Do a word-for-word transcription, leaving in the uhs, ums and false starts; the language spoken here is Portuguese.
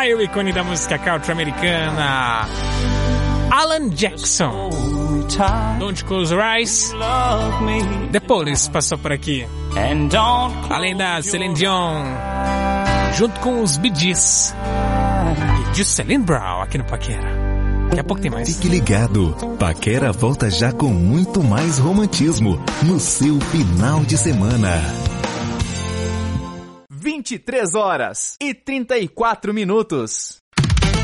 Aí o ícone da música country americana, Alan Jackson, Don't Close Your Eyes. The Police passou por aqui, além da Celine Dion, junto com os Bee Gees e Jocelyn Brown aqui no Paquera. Daqui a pouco tem mais. Fique ligado, Paquera volta já com muito mais romantismo no seu final de semana. vinte e três horas e trinta e quatro minutos.